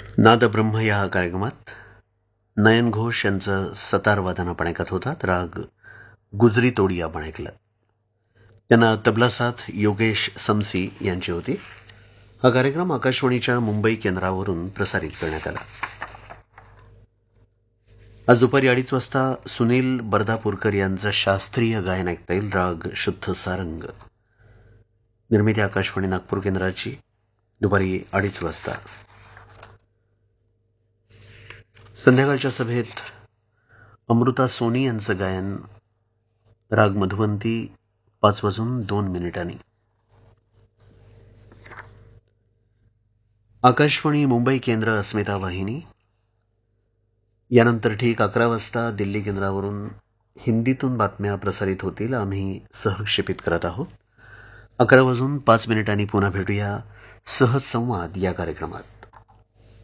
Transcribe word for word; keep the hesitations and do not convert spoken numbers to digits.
नादब्रह्म या कार्यक्रमात नयन घोष यांचं सतार वादन आपण ऐकत होतात. राग गुजरी तोडी आपण ऐकलं. त्यांना तबला साथ योगेश समसी यांची होती. हा कार्यक्रम आकाशवाणीच्या मुंबई केंद्रावरून प्रसारित करण्यात आला. आज दुपारी अडीच वाजता सुनील बर्दापूरकर यांचं शास्त्रीय गायन ऐकता येईल. राग शुद्ध सारंग. निर्मिती आकाशवाणी नागपूर केंद्राची. दुपारी अडीच वाजता संध्याकाळच्या सभेत अमृता सोनी यांचं गायन राग मधुवंती पाच वाजून दोन मिनिटांनी. आकाशवाणी मुंबई केंद्र अस्मिता वाहिनी. यानंतर ठीक अकरा वाजता दिल्ली केंद्रावरून हिंदीतून बातम्या प्रसारित होतील. आम्ही सहक्षेपित करत आहोत. अकरा वाजून पाच मिनिटांनी पुन्हा भेटूया सहज संवाद या कार्यक्रमात.